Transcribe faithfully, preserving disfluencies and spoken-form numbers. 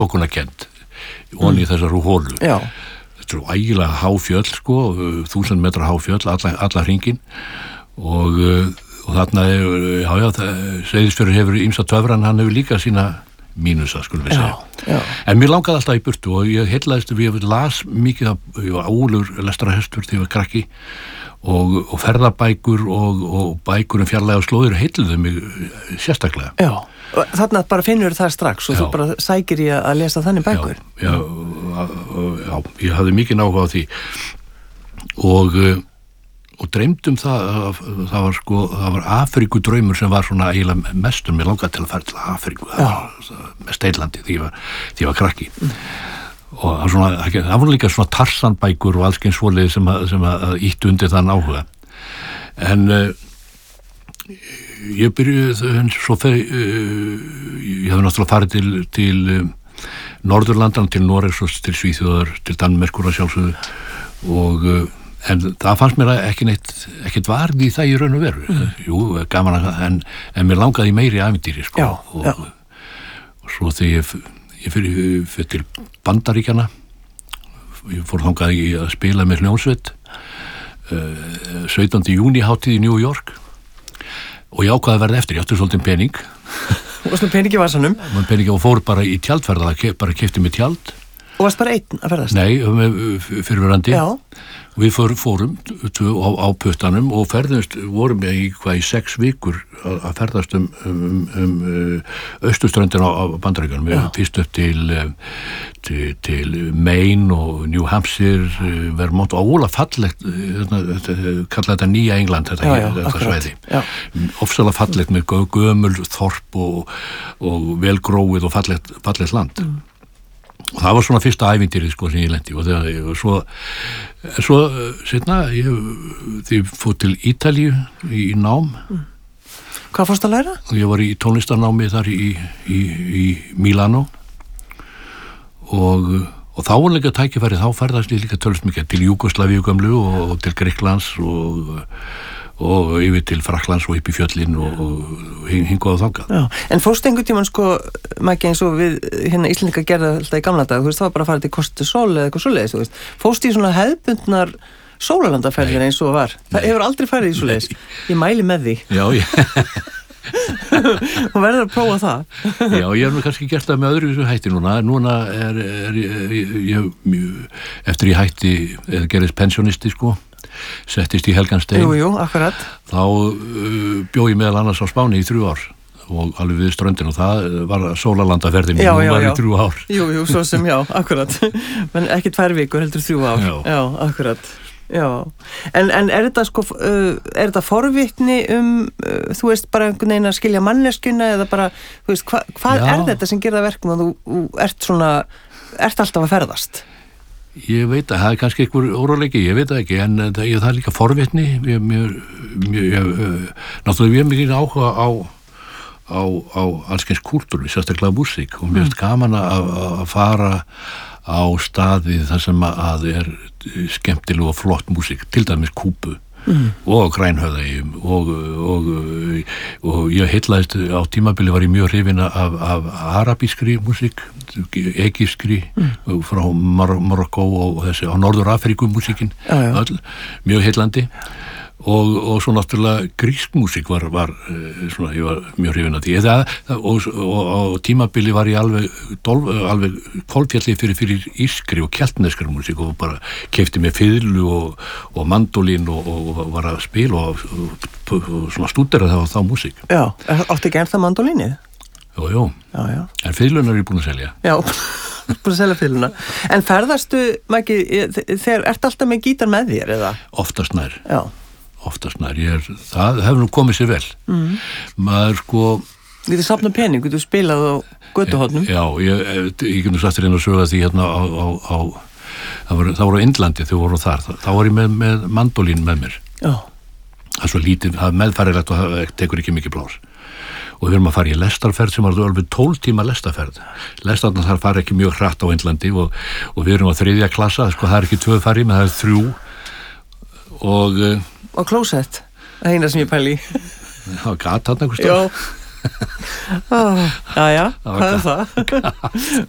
bókunarkennd onni í þessar hólu. Já. Þetta eru ægilega háfjöll, sko, þúsund metra háfjöll, alla, alla hringin og, og þarna, já, já, Seyðisfjörður hefur ýmsa töfran, hann hefur líka sína mínusa, skulum við segja. Já, já. En mér langaði alltaf í burtu og ég heillaðist, ég las mikið af, ég var álur lestrarhestur þegar ég var krakki og, og ferðabækur og, og bækur um fjarlæga slóðir heilluðu mig sérstaklega. Já. Þarna bara finnur það strax og já. Þú bara sækir í að lesa þannig bækur. Já, já, já, ég hafði mikið áhuga á því og, og dreymdum það, það var sko, það var Afríkudraumur sem var svona eiginlega mestur, mér langaði til að fara til Afríku, það var mest Eirlandi því ég var, því ég var krakki. Mm. Og það, svona, það voru líka svona Tarzanbækur og alls eins svoleiði sem, að, sem að ýttu undir þann áhuga. En ég byrjuði svo fer, uh, ég hafði náttúrulega farið til, til um, Norðurlandan, til Noregs og til Svíþjóðar, til Danmerkur að sjálfsögðu og uh, en það fannst mér ekki neitt ekkert varð í það í raun og veru. Mm. Jú, gaman að en, en mér langaði meiri ævintýri sko. Já, og, já. og svo þegar ég, ég fyrir, fyrir til Bandaríkjana ég fór þangað í að spila með hljómsveit uh, sautjánda júní hátíð í New York og ég ákvaði að verða eftir, ég átti svolítið pening. Og svona pening í vasanum? Man pening og fór bara í tjaldferða, bara keypti mig tjald. Og varst bara einn að ferðast? Nei, fyrirverandi. Já. Við fór, fórum á, á puttanum og ferðumst, vorum við í hvað í sex vikur að, að ferðast um, um, um austurströndin á, á Bandaríkjunum. Við fyrst upp til, til, til Maine og New Hampshire, Vermont og óla fallegt, kalla þetta Nýja England, þetta, já, já, þetta svæði. Já. Ofsalega fallegt með gömul þorp og, og velgróið og fallegt, fallegt land. Mm. Og það var svona fyrsta ævintýrið sko sem ég lendi og þegar ég var svo svo setna ég því fór til Ítalíu í, í nám. Mm. Hvað fórst að læra? Ég var í tónlistarnámi þar í, í, í Milano og, og þá var líka tækifæri, þá ferðast ég líka tölvist mikið til Júgoslavíu gömlu og, og til Grikklands og og yfir til Frakklands og upp í fjöllin og, og hingað og þangað. Já, en fórstu einhvern tímann sko, Maggi, eins og við hérna Íslendingar gerða alltaf í gamla dag, þú veist, það var bara að fara til Costa Sol eða eitthvað svoleiðis, þú veist. Fórstu í svona hefðbundnar sólarlandaferðir eins og var. Það hefur aldrei farið í svoleiðis. Ég mæli með því. Já, ég... Hún verður að prófa það. Já, ég hef nú kannski gert það með öðru hætti núna. Núna er, er, er ég, ég, eftir ég hætti, eða gerðist pensionisti, sko, settist í Helganstein. Jú, jú, akkurat. Þá uh, bjó ég meðal annars á Spáni í þrjú ár og alveg við ströndin og það var sólarlandaferðin og hún var í þrjú ár. Jú, jú, svo sem já, akkurat. Men ekki tvær vikur, heldur þrjú ár. Já, já akkurat. Já, en, en er þetta sko, uh, er þetta forvitni um, uh, þú veist, bara einhvern veginn að skilja manneskjuna eða bara, þú veist, hva, hvað er þetta sem gerir það verkum að þú, þú ert svona, ert alltaf að ferðast? Ég veit að það er kannski einhver óróleiki, ég veit það ekki, en það, ég, það er líka forvitni, ég, mér, mér, ég, uh, náttúrulega við erum mikið áhuga á, á, á allskeins kúltúr, sérstaklega músík og mér finnst gaman að, að fara á staði þar sem að er skemmtileg og flott músík, til dæmis Kúbu mm. og Grænhöfðaeyjum og, og, og, og ég heillaðist á tímabili var ég mjög hrifin af, af arabískri músík, egypskri mm. frá Mar- Marokko og þessi á Norður-Afríku músíkin, öll, mjög heillandi. Og, og svo náttúrulega grísk músík var, var svona, ég var mjög hrifin af því það, og, og á tímabili var ég alveg, dolf, alveg kolfjalli fyrir, fyrir ískri og keltneskri músík og bara keypti mér fiðlu og, og mandolín og, og var að spila og, og, og svona stúdera það á þá músík. Já, áttu ekki ennþá mandolínið? Jú, jú, já, já. En fiðlunar er ég búin að selja. Já, búin að selja fiðluna. En ferðastu, Maggi, þegar ert alltaf með gítar með þér, eða? Oftast nær. Já. Oftast nær, ég er, það hefur nú komið sér vel. Mm. Maður sko... Við þið safna pening, þú spilað á götuhornum. Já, ég, ég get nú sattir inn að sögja því hérna á... á, á það, var, það voru á Indlandi þegar voru þar. Þá var ég með, með mandolín með mér. Já. Það er svo lítið, það er meðfærilegt og það tekur ekki mikið plás. Og við erum að fara í lestarferð sem var alveg tólf tíma lestarferð. Lestarna þar fara ekki mjög hratt á Indlandi og, og við erum á þriðja klassa, sko, það er ekki tvö fari, menn það er þrjú. Og... Og klósett, það er eina sem ég pæli í. Það var gat þarna einhver stóð. Já. Oh, já, já, hvað er það?